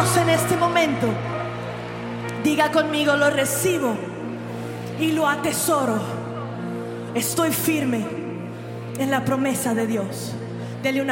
Dios en este momento. Diga conmigo: lo recibo y lo atesoro. Estoy firme en la promesa de Dios. Dele una